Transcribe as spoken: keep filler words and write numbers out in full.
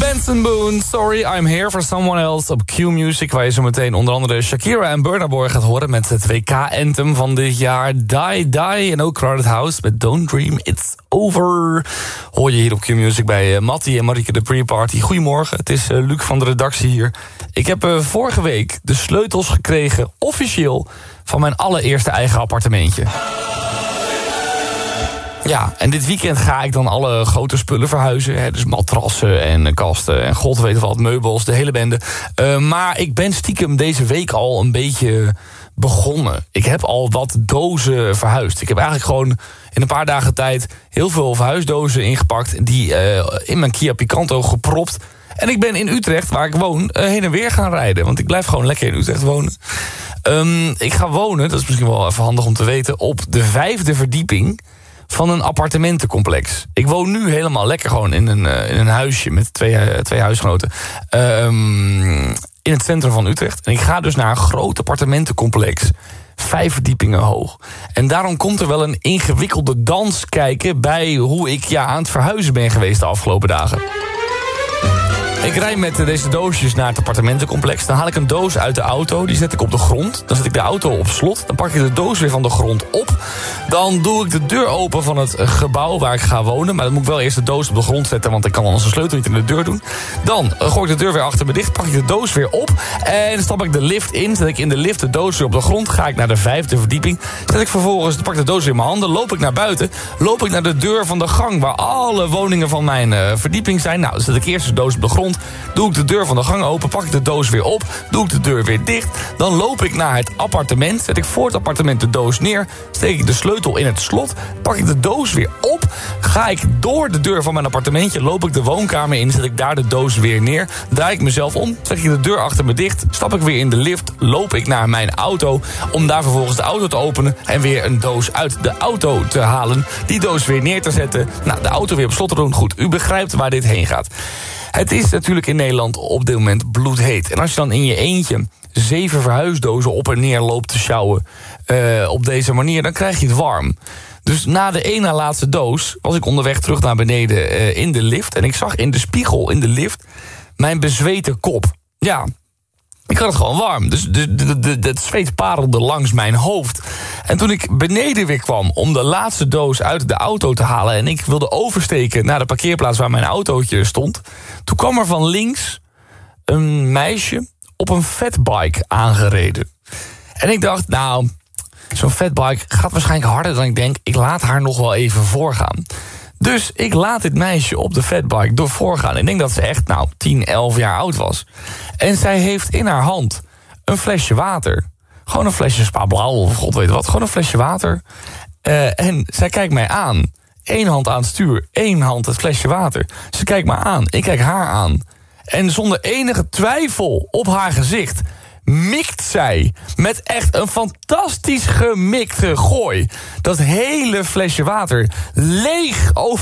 Benson Boone, Sorry I'm Here for Someone Else op Q-Music, waar je zo meteen onder andere Shakira en Burna Boy gaat horen met het W K-anthem van dit jaar, Die Die. En ook Crowded House met Don't Dream It's Over. Hoor je hier op Q-Music bij uh, Mattie en Marieke de Pre-Party. Goedemorgen, het is uh, Luc van de redactie hier. Ik heb uh, vorige week de sleutels gekregen, officieel, van mijn allereerste eigen appartementje. Ja, en dit weekend ga ik dan alle grote spullen verhuizen. Hè, dus matrassen en kasten en god weet wat, meubels, de hele bende. Uh, maar ik ben stiekem deze week al een beetje begonnen. Ik heb al wat dozen verhuisd. Ik heb eigenlijk gewoon in een paar dagen tijd heel veel verhuisdozen ingepakt, die uh, in mijn Kia Picanto gepropt. En ik ben in Utrecht, waar ik woon, uh, heen en weer gaan rijden. Want ik blijf gewoon lekker in Utrecht wonen. Um, ik ga wonen, dat is misschien wel even handig om te weten, op de vijfde verdieping van een appartementencomplex. Ik woon nu helemaal lekker gewoon in een, uh, in een huisje met twee, uh, twee huisgenoten. Um, in het centrum van Utrecht. En ik ga dus naar een groot appartementencomplex. Vijf verdiepingen hoog. En daarom komt er wel een ingewikkelde dans kijken bij hoe ik ja, aan het verhuizen ben geweest de afgelopen dagen. Ik rijd met deze doosjes naar het appartementencomplex. Dan haal ik een doos uit de auto, die zet ik op de grond. Dan zet ik de auto op slot. Dan pak ik de doos weer van de grond op. Dan doe ik de deur open van het gebouw waar ik ga wonen. Maar dan moet ik wel eerst de doos op de grond zetten, want ik kan anders een sleutel niet in de deur doen. Dan gooi ik de deur weer achter me dicht, pak ik de doos weer op. En dan stap ik de lift in. Zet ik in de lift de doos weer op de grond. Ga ik naar de vijfde verdieping. Zet ik vervolgens, pak ik de doos weer in mijn handen. Loop ik naar buiten. Loop ik naar de deur van de gang waar alle woningen van mijn uh, verdieping zijn. Nou, dan zet ik eerst de doos op de grond. Doe ik de deur van de gang open, pak ik de doos weer op, doe ik de deur weer dicht. Dan loop ik naar het appartement, zet ik voor het appartement de doos neer, steek ik de sleutel in het slot, pak ik de doos weer op, ga ik door de deur van mijn appartementje, loop ik de woonkamer in, zet ik daar de doos weer neer, draai ik mezelf om, zet ik de deur achter me dicht, stap ik weer in de lift, loop ik naar mijn auto, om daar vervolgens de auto te openen en weer een doos uit de auto te halen, die doos weer neer te zetten, nou, de auto weer op slot te doen. Goed, u begrijpt waar dit heen gaat. Het is natuurlijk in Nederland op dit moment bloedheet. En als je dan in je eentje zeven verhuisdozen op en neer loopt te sjouwen uh, op deze manier, dan krijg je het warm. Dus na de ene laatste doos was ik onderweg terug naar beneden uh, in de lift. En ik zag in de spiegel in de lift mijn bezweten kop. Ja, ik had het gewoon warm. Dus de, de, de, de, het zweet parelde langs mijn hoofd. En toen ik beneden weer kwam om de laatste doos uit de auto te halen en ik wilde oversteken naar de parkeerplaats waar mijn autootje stond, toen kwam er van links een meisje op een fatbike aangereden. En ik dacht, nou, zo'n fatbike gaat waarschijnlijk harder dan ik denk. Ik laat haar nog wel even voorgaan. Dus ik laat dit meisje op de fatbike door voorgaan. Ik denk dat ze echt, nou, tien, elf jaar oud was. En zij heeft in haar hand een flesje water. Gewoon een flesje Spa Blauw of god weet wat. Gewoon een flesje water. Uh, en zij kijkt mij aan. Eén hand aan het stuur, één hand het flesje water. Ze kijkt me aan, ik kijk haar aan. En zonder enige twijfel op haar gezicht mikt zij met echt een fantastisch gemikte gooi dat hele flesje water leeg over